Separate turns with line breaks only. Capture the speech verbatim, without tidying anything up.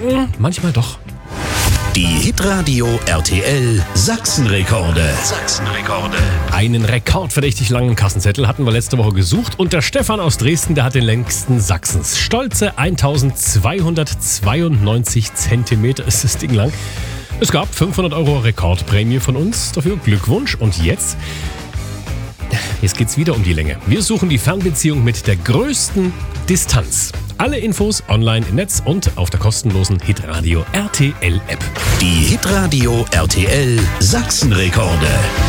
Hm, manchmal doch.
Die Hitradio R T L Sachsenrekorde. Sachsenrekorde.
Einen rekordverdächtig langen Kassenzettel hatten wir letzte Woche gesucht und der Stefan aus Dresden, der hat den längsten Sachsens. Stolze eintausendzweihundertzweiundneunzig Zentimeter ist das Ding lang. Es gab fünfhundert Euro Rekordprämie von uns, dafür Glückwunsch. Und jetzt, jetzt geht's wieder um die Länge. Wir suchen die Fernbeziehung mit der größten Distanz. Alle Infos online im Netz und auf der kostenlosen Hitradio R T L App.
Die Hitradio R T L Sachsenrekorde.